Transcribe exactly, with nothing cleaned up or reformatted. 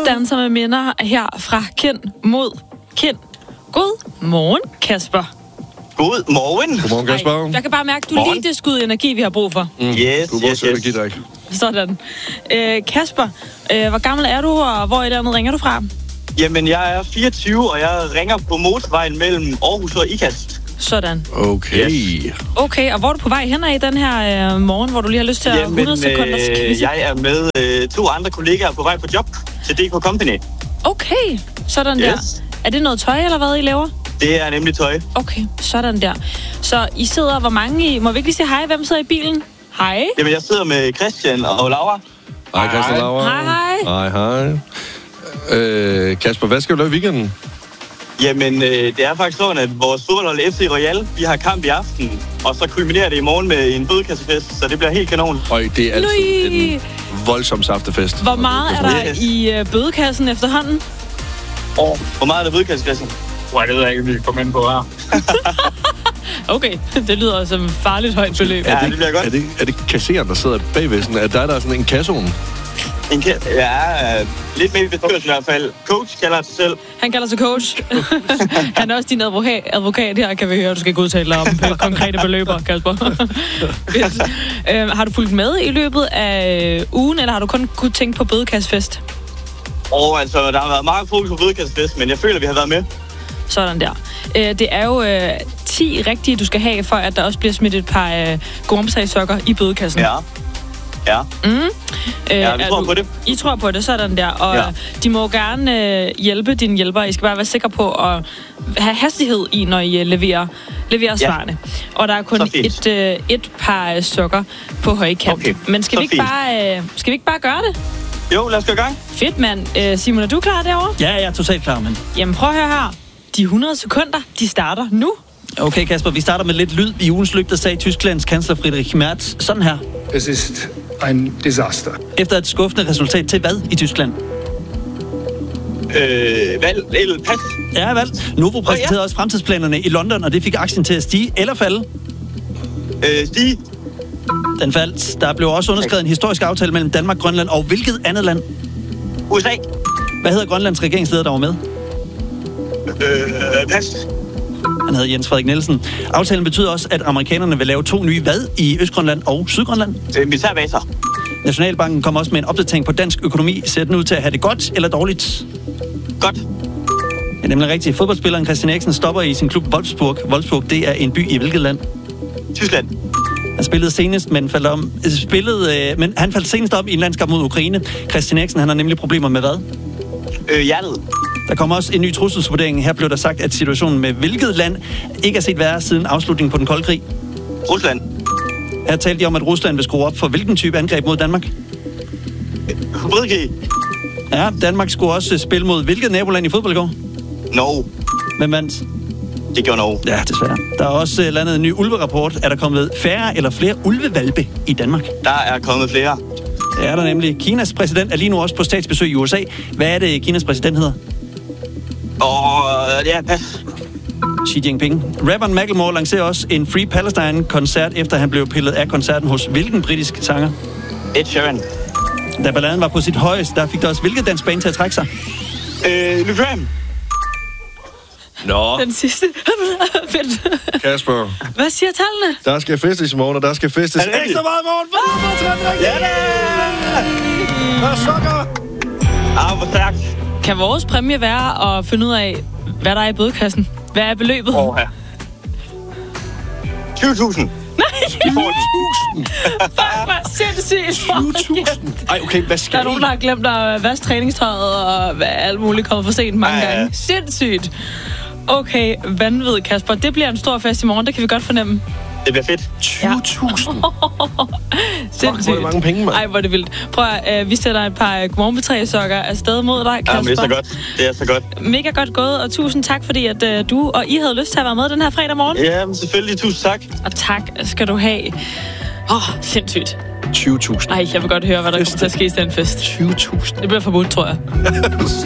Danser med minder her fra kind mod kind. God morgen, Kasper. God morgen. Godmorgen, Kasper. Ej, jeg kan bare mærke, at du er lige det skud energi, vi har brug for. Mm. Yes, du er vores yes, energidrik. Sådan. Øh, Kasper, øh, hvor gammel er du, og hvor i landet ringer du fra? Jamen, jeg er fireogtyve, og jeg ringer på motorvejen mellem Aarhus og Ikast. Sådan. Okay. Yes. Okay, og hvor er du på vej hen i den her øh, morgen, hvor du lige har lyst til at hundrede sekunders quiz? jeg er med øh, to andre kollegaer på vej på job til D K Company. Okay, sådan der. Yes. Er det noget tøj, eller hvad I laver? Det er nemlig tøj. Okay, sådan der. Så I sidder, hvor mange I... Må vi ikke lige sige hej? Hvem sidder i bilen? Hej. Jamen, jeg sidder med Christian og Laura. Hej, Christian Laura. Hej, hej. Hej, hej. Øh, Kasper, hvad skal du lave i weekenden? Jamen, øh, det er faktisk sådan, at vores fodboldhold F C Royal, vi har kamp i aften, og så kulminerer det i morgen med en bødekassefest, så det bliver helt kanon. Og det er altid Lui. en voldsom saftefest. Hvor meget er der Yes. i øh, bødekassen efterhånden? Og hvor meget er der bødekassefesten? Nej, det ved jeg ikke, om vi kan komme ind på her. Okay, det lyder som et farligt højt beløb. Ja, er det, det bliver godt. Er det, er det kasseren, der sidder bagved sådan? Er der, der er sådan en kasson? En kæ- ja, øh, lidt mere i bestyrelsen i hvert fald. Coach kalder sig selv. Han kalder sig coach. Han er også din advokat, advokat her, kan vi høre. Du skal ikke udtale dig om konkrete beløber, Kasper. øh, har du fulgt med i løbet af ugen, eller har du kun kunnet tænke på bødekassefest? Og altså, der har været meget fokus på bødekassefest, men jeg føler, vi har været med. Sådan der. Øh, det er jo øh, ti rigtige, du skal have, for at der også bliver smidt et par øh, gormsagsokker i bødekassen. Ja. Ja. Mm. Øh, Ja, vi tror du, på det. I tror på det, sådan der. Og Ja. de må gerne øh, hjælpe dine hjælpere. I skal bare være sikre på at have hastighed i, når I øh, leverer, leverer Ja. svarene. Og der er kun Så fint. et, øh, et par øh, sokker på højkant. Okay. Men skal Så vi, ikke fint. bare, øh, skal vi ikke bare gøre det? Jo, lad os gå i gang. Fedt, mand. Øh, Simon, er du klar derovre? Ja, jeg er totalt klar, men... Jamen, prøv at høre her. De hundrede sekunder, de starter nu. Okay, Kasper, vi starter med lidt lyd. I ugens lygter sagde Tysklands kansler Friedrich Merz sådan her. Es ist ein Desaster. Efter et skuffende resultat til hvad i Tyskland? Øh, valg, eller pas. Ja, valg. Novo præsenterede også fremtidsplanerne i London, og det fik aktien til at stige eller falde. Øh, Stig. Den faldt. Der blev også underskrevet en historisk aftale mellem Danmark, Grønland og hvilket andet land? U S A. Hvad hedder Grønlands regeringsleder, der var med? Øh, pas. Han hedder Jens Frederik Nielsen. Aftalen betyder også, at amerikanerne vil lave to nye hvad i Østgrønland og Sydgrønland. Øh, militærbaser. Nationalbanken kommer også med en opdatering på dansk økonomi. Ser den ud til at have det godt eller dårligt? Godt. Det er nemlig rigtigt. Fodboldspilleren Christian Eriksen stopper i sin klub Wolfsburg. Wolfsburg, det er en by i hvilket land? Tyskland. Han spillede senest, men faldt om. Spillede, øh, men han faldt senest op i en landskamp mod Ukraine. Christian Eriksen, han har nemlig problemer med hvad? Øh, hjertet. Der kommer også en ny trusselsvurdering. Her blev der sagt, at situationen med hvilket land ikke er set værre siden afslutningen på den kolde krig. Rusland. Her talte de om, at Rusland vil skrue op for hvilken type angreb mod Danmark. Hybridkrig. Ja, Danmark skulle også spille mod hvilket naboland i fodbold i går? Norge. Hvem vandt? Det gjorde Norge. Ja, desværre. Der er også uh, landet en ny ulverapport. Er der kommet færre eller flere ulvevalpe i Danmark? Der er kommet flere. Det er der nemlig. Kinas præsident er lige nu også på statsbesøg i U S A. Hvad er det, Kinas præsident hedder? Og ja, pas. Xi Jinping. Rapperen Macklemore lancerer også en Free Palestine-koncert, efter han blev pillet af koncerten hos hvilken britisk sanger? Ed Sheeran. Da balladen var på sit højeste, der fik der også hvilket dansk band til at trække sig? Øh, Lufram. Nå, Den sidste. Fedt. Kasper. Hvad siger tallene? Der skal festes i morgen, og der skal festes Er det rigtigt? ekstra meget i morgen. For Ja, da! der sokker. Ah, hvor stærkt. Kan vores præmie være at finde ud af, hvad der er i bødekassen? Hvad er beløbet? Åh, her. tyve tusind. Nej, fuck, hvor sindssygt. tyve tusind. Ej, okay, hvad Der skal er nogen, der har glemt at vaske træningstøjet, og hvad alt muligt kommer for sent mange Ja, ja. gange. Sindssygt. Okay, vanvittigt, Kasper. Det bliver en stor fest i morgen, det kan vi godt fornemme. Det bliver fedt. tyve tusind? Sindssygt. Fuck, hvor er det mange penge, mand. Ej, hvor er det vildt. Prøv at, øh, vi sætter et par godmorgenbetræsokker afsted mod dig, Kasper. Ja, men det er så godt. Det er så godt. Mega godt gået, og tusind tak, fordi at, øh, du og I havde lyst til at være med den her fredag morgen. Ja, men selvfølgelig. Tusind tak. Og tak skal du have. Åh, oh, sindssygt. tyve tusind. Ej, jeg vil godt høre, hvad der kommer til at ske i den fest. tyve tusind. Det bliver forbudt, tror jeg.